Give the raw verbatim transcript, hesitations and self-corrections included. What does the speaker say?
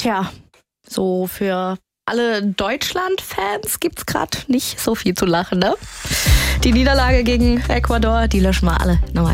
Tja, so für alle Deutschland-Fans gibt's gerade nicht so viel zu lachen, ne? Die Niederlage gegen Ecuador, die löschen wir alle nochmal